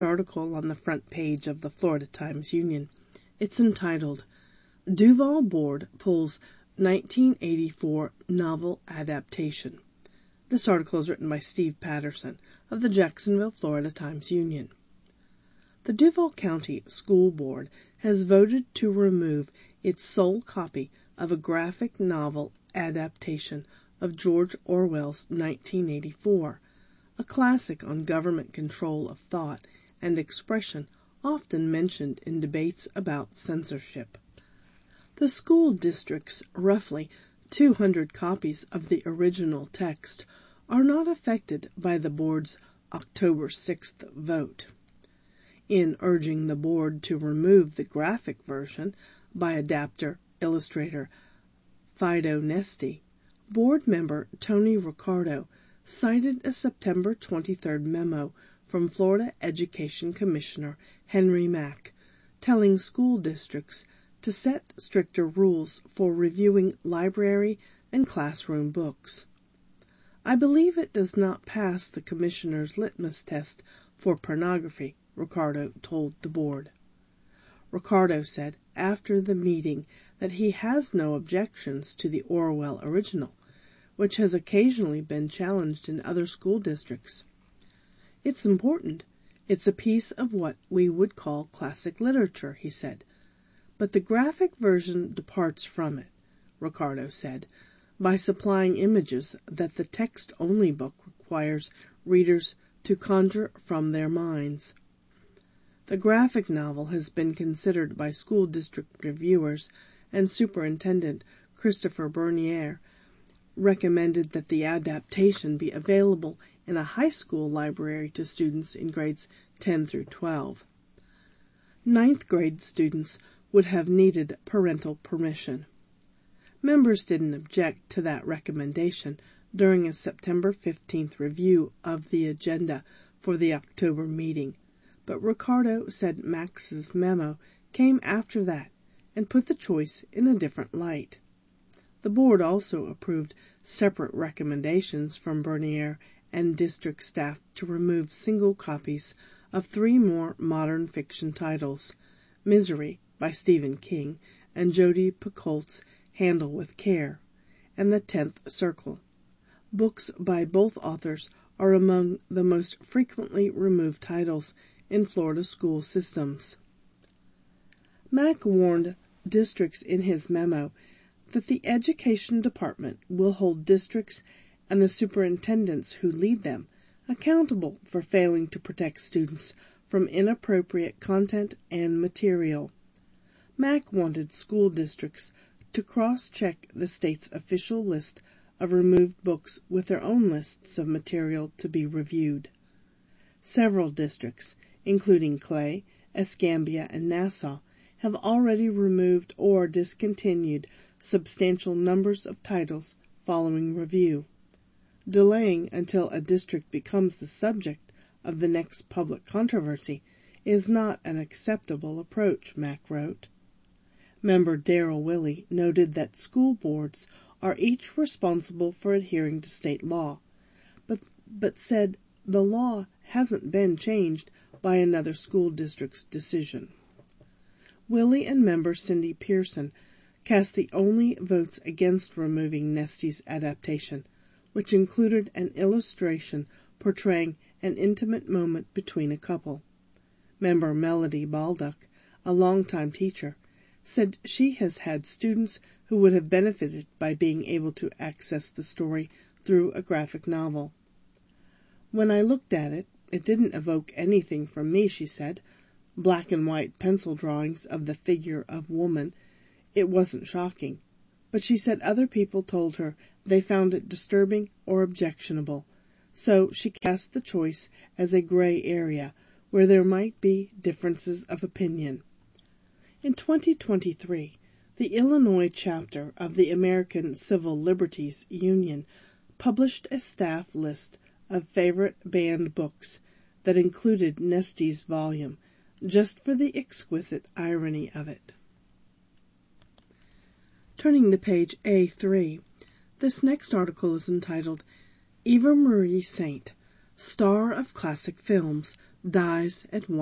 article on the front page of the Florida Times-Union. It's entitled, Duval Board Pulls 1984 Novel Adaptation. This article is written by Steve Patterson of the Jacksonville, Florida Times-Union. The Duval County School Board has voted to remove its sole copy of a graphic novel adaptation of George Orwell's 1984, a classic on government control of thought and expression often mentioned in debates about censorship. The school district's roughly 200 copies of the original text are not affected by the board's October 6th vote. In urging the board to remove the graphic version by adapter-illustrator Fido Nesti, board member Tony Ricardo cited a September 23rd memo from Florida Education Commissioner Henry Mack, telling school districts to set stricter rules for reviewing library and classroom books. I believe it does not pass the commissioner's litmus test for pornography, Ricardo told the board. Ricardo said after the meeting that he has no objections to the Orwell original, which has occasionally been challenged in other school districts. It's important. It's a piece of what we would call classic literature, he said. But the graphic version departs from it, Ricardo said, by supplying images that the text-only book requires readers to conjure from their minds. The graphic novel has been considered by school district reviewers, and Superintendent Christopher Bernier recommended that the adaptation be available in a high school library to students in grades 10 through 12. Ninth grade students would have needed parental permission. Members didn't object to that recommendation during a September 15th review of the agenda for the October meeting, but Ricardo said Max's memo came after that and put the choice in a different light. The board also approved separate recommendations from Bernier and district staff to remove single copies of 3 more modern fiction titles, Misery by Stephen King and Jodi Picoult's Handle with Care, and The 10th Circle. Books by both authors are among the most frequently removed titles in Florida school systems. Mack warned districts in his memo that the Education Department will hold districts and the superintendents who lead them accountable for failing to protect students from inappropriate content and material. Mack wanted school districts to cross-check the state's official list of removed books with their own lists of material to be reviewed. Several districts, including Clay, Escambia, and Nassau, have already removed or discontinued substantial numbers of titles following review. Delaying until a district becomes the subject of the next public controversy is not an acceptable approach, Mack wrote. Member Darrell Willey noted that school boards are each responsible for adhering to state law, but said the law hasn't been changed by another school district's decision. Willey and member Cindy Pearson cast the only votes against removing Nesti's adaptation, which included an illustration portraying an intimate moment between a couple. Member Melody Baldock, a longtime teacher, said she has had students who would have benefited by being able to access the story through a graphic novel. When I looked at it, it didn't evoke anything from me, she said. Black and white pencil drawings of the figure of woman. It wasn't shocking. But she said other people told her they found it disturbing or objectionable, so she cast the choice as a gray area where there might be differences of opinion. In 2023, the Illinois chapter of the American Civil Liberties Union published a staff list of favorite banned books that included Nesti's volume, just for the exquisite irony of it. Turning to page A3, this next article is entitled Eva Marie Saint, Star of Classic Films, dies at